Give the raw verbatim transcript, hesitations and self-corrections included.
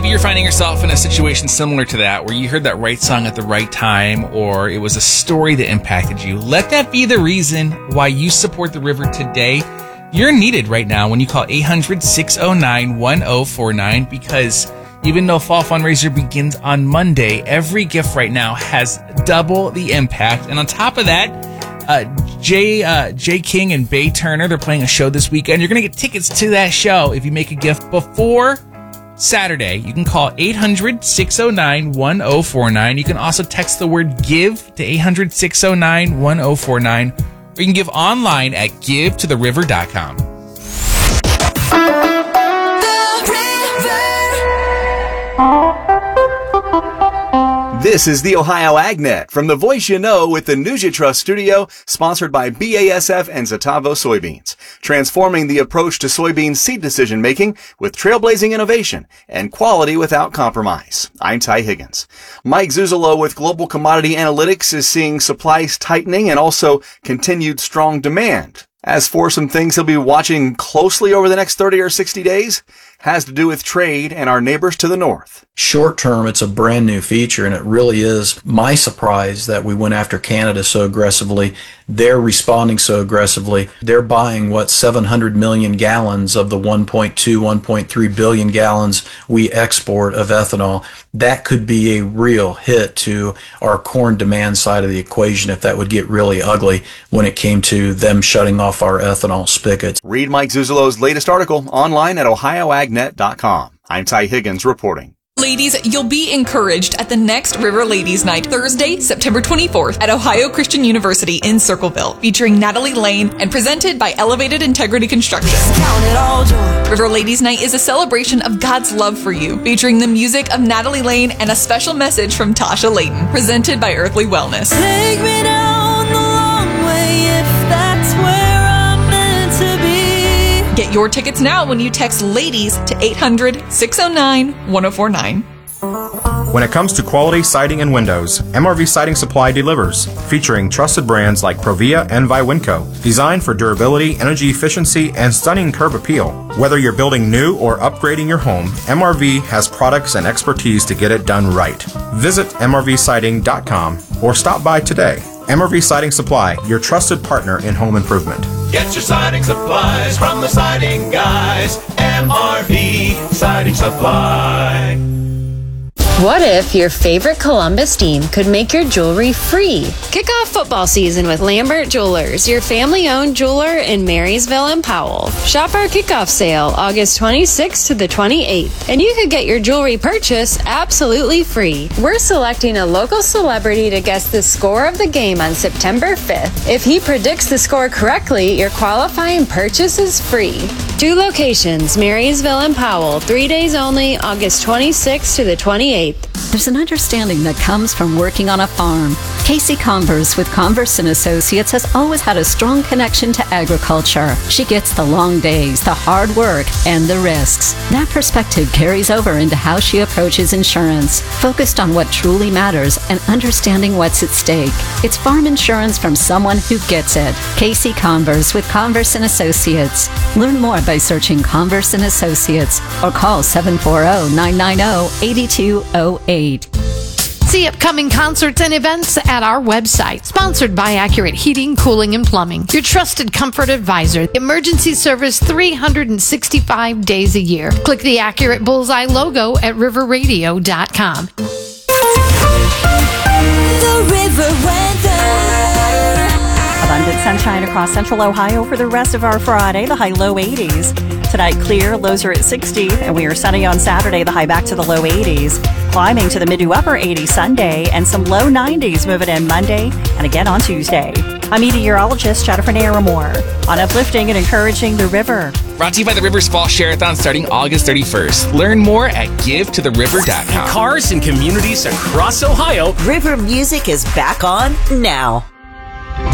Maybe you're finding yourself in a situation similar to that, where you heard that right song at the right time, or it was a story that impacted you. Let that be the reason why you support the river today. You're needed right now when you call eight hundred, six oh nine, one oh four nine, because even though Fall Fundraiser begins on Monday, every gift right now has double the impact. And on top of that, uh, Jay, uh, Jay King and Bay Turner, they're playing a show this weekend. You're going to get tickets to that show if you make a gift before Saturday. You can call eight hundred, six oh nine, one oh four nine. You can also text the word GIVE to eight hundred, six oh nine, one oh four nine. Or you can give online at give to the river dot com. This is the Ohio AgNet from the voice you know with the News You Trust studio, sponsored by B A S F and Zetavo Soybeans, transforming the approach to soybean seed decision making with trailblazing innovation and quality without compromise. I'm Ty Higgins. Mike Zuzolo with Global Commodity Analytics is seeing supplies tightening and also continued strong demand. As for some things he'll be watching closely over the next thirty or sixty days, has to do with trade and our neighbors to the north. Short term, it's a brand new feature, and it really is my surprise that we went after Canada so aggressively. They're responding so aggressively. They're buying, what, seven hundred million gallons of the one point two, one point three billion gallons we export of ethanol. That could be a real hit to our corn demand side of the equation if that would get really ugly when it came to them shutting off our ethanol spigots. Read Mike Zuzolo's latest article online at ohio ag net dot com. I'm Ty Higgins reporting. Ladies, you'll be encouraged at the next River Ladies Night, Thursday, September twenty-fourth at Ohio Christian University in Circleville, featuring Natalie Lane and presented by Elevated Integrity Construction. River Ladies Night is a celebration of God's love for you, featuring the music of Natalie Lane and a special message from Tasha Layton, presented by Earthly Wellness. Take me down the long way if that's where I'm meant to be. Get your tickets now when you text LADIES to eight hundred, six oh nine, one oh four nine. When it comes to quality siding and windows, M R V Siding Supply delivers, featuring trusted brands like Provia and Viwinco, designed for durability, energy efficiency, and stunning curb appeal. Whether you're building new or upgrading your home, M R V has products and expertise to get it done right. Visit M R V siding dot com or stop by today. M R V Siding Supply, your trusted partner in home improvement. Get your siding supplies from the siding guys. M R V Siding Supply. What if your favorite Columbus team could make your jewelry free? Kick off football season with Lambert Jewelers, your family-owned jeweler in Marysville and Powell. Shop our kickoff sale August twenty-sixth to the twenty-eighth, and you could get your jewelry purchase absolutely free. We're selecting a local celebrity to guess the score of the game on September fifth. If he predicts the score correctly, your qualifying purchase is free. Two locations, Marysville and Powell, three days only, August twenty-sixth to the twenty-eighth. There's an understanding that comes from working on a farm. Casey Converse with Converse and Associates has always had a strong connection to agriculture. She gets the long days, the hard work, and the risks. That perspective carries over into how she approaches insurance, focused on what truly matters and understanding what's at stake. It's farm insurance from someone who gets it. Casey Converse with Converse and Associates. Learn more by searching Converse and Associates or call seven four zero, nine nine zero, eight two zero eight. See upcoming concerts and events at our website. Sponsored by Accurate Heating, Cooling, and Plumbing. Your trusted comfort advisor. Emergency service three hundred sixty-five days a year. Click the Accurate Bullseye logo at river radio dot com. The River Weather. Abundant sunshine across central Ohio for the rest of our Friday. The high low eighties. Tonight clear, lows are at sixty, and we are sunny on Saturday, the high back to the low eighties. Climbing to the mid to upper eighties Sunday, and some low nineties moving in Monday, and again on Tuesday. I'm meteorologist Jennifer Naramore on uplifting and encouraging the river. Brought to you by the Rivers Fall Share-a-thon starting August thirty-first. Learn more at give to the river dot com. In cars and communities across Ohio, River Music is back on now.